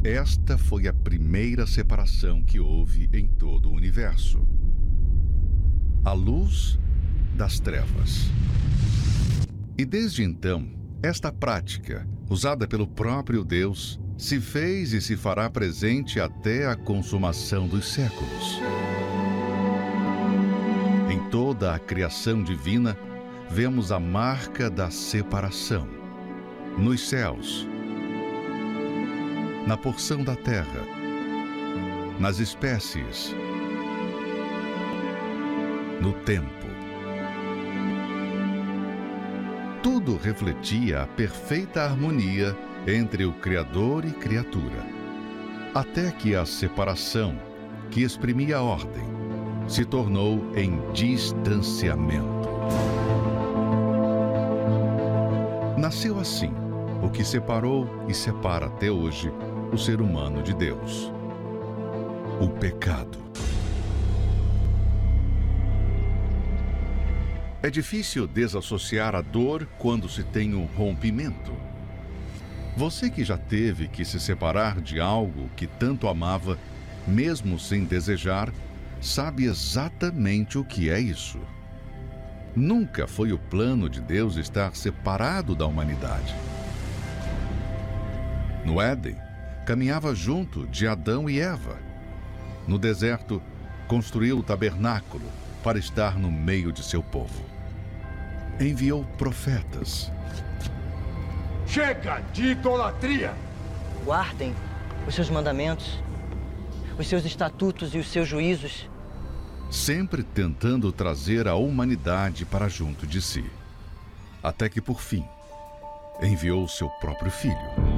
Esta foi a primeira separação que houve em todo o universo. A luz das trevas. E desde então, esta prática, usada pelo próprio Deus, se fez e se fará presente até a consumação dos séculos. Em toda a criação divina, vemos a marca da separação. Nos céus, na porção da terra, nas espécies, no tempo. Tudo refletia a perfeita harmonia entre o Criador e criatura, até que a separação, que exprimia a ordem, se tornou em distanciamento. Nasceu assim o que separou e separa até hoje o ser humano de Deus: o pecado. É difícil desassociar a dor quando se tem um rompimento. Você que já teve que se separar de algo que tanto amava, mesmo sem desejar, sabe exatamente o que é isso. Nunca foi o plano de Deus estar separado da humanidade. No Éden, caminhava junto de Adão e Eva. No deserto, construiu o tabernáculo para estar no meio de seu povo. Enviou profetas. Chega de idolatria! Guardem os seus mandamentos, os seus estatutos e os seus juízos. Sempre tentando trazer a humanidade para junto de si. Até que, por fim, enviou seu próprio filho.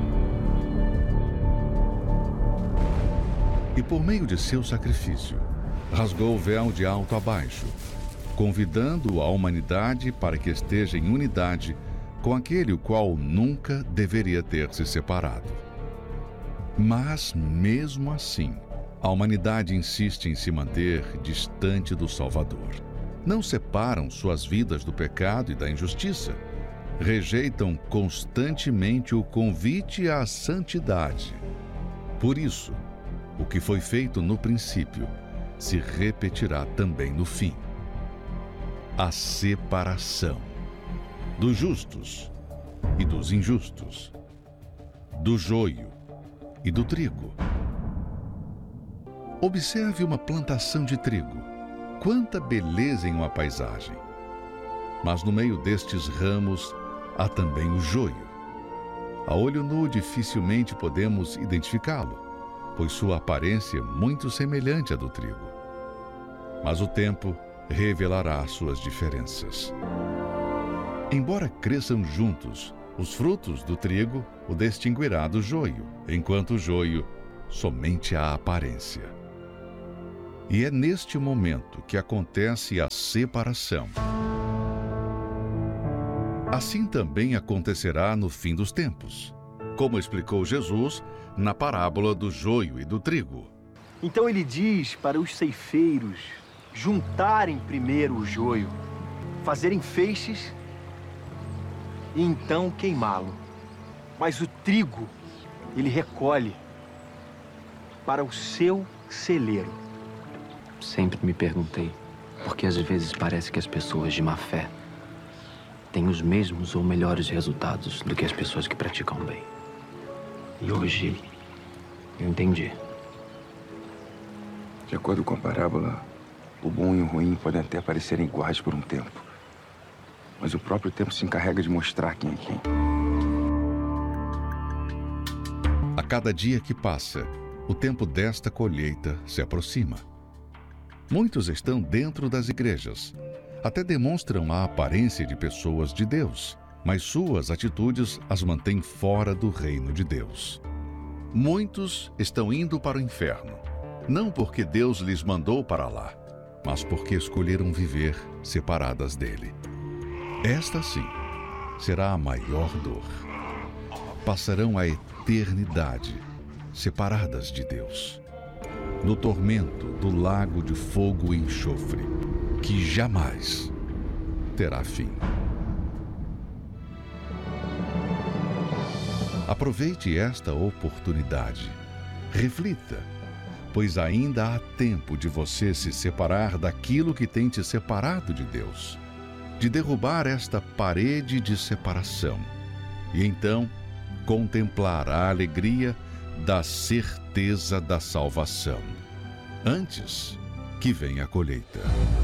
E por meio de seu sacrifício, rasgou o véu de alto a baixo, convidando a humanidade para que esteja em unidade com aquele o qual nunca deveria ter se separado. Mas, mesmo assim, a humanidade insiste em se manter distante do Salvador. Não separam suas vidas do pecado e da injustiça. Rejeitam constantemente o convite à santidade. Por isso, o que foi feito no princípio se repetirá também no fim. A separação dos justos e dos injustos, do joio e do trigo. Observe uma plantação de trigo. Quanta beleza em uma paisagem! Mas no meio destes ramos há também o joio. A olho nu dificilmente podemos identificá-lo, pois sua aparência é muito semelhante à do trigo. Mas o tempo revelará suas diferenças. Embora cresçam juntos, os frutos do trigo o distinguirá do joio, enquanto o joio somente a aparência. E é neste momento que acontece a separação. Assim também acontecerá no fim dos tempos, como explicou Jesus na parábola do joio e do trigo. Então ele diz para os ceifeiros juntarem primeiro o joio, fazerem feixes e então queimá-lo. Mas o trigo ele recolhe para o seu celeiro. Sempre me perguntei por que às vezes parece que as pessoas de má fé têm os mesmos ou melhores resultados do que as pessoas que praticam bem. E hoje eu entendi. De acordo com a parábola, o bom e o ruim podem até parecerem iguais por um tempo. Mas o próprio tempo se encarrega de mostrar quem é quem. A cada dia que passa, o tempo desta colheita se aproxima. Muitos estão dentro das igrejas, até demonstram a aparência de pessoas de Deus, mas suas atitudes as mantêm fora do reino de Deus. Muitos estão indo para o inferno, não porque Deus lhes mandou para lá, mas porque escolheram viver separadas dele. Esta, sim, será a maior dor. Passarão a eternidade separadas de Deus, no tormento do lago de fogo e enxofre, que jamais terá fim. Aproveite esta oportunidade Reflita, pois ainda há tempo de você se separar daquilo que tem te separado de Deus, de derrubar esta parede de separação e então contemplar a alegria da certeza da salvação, antes que venha a colheita.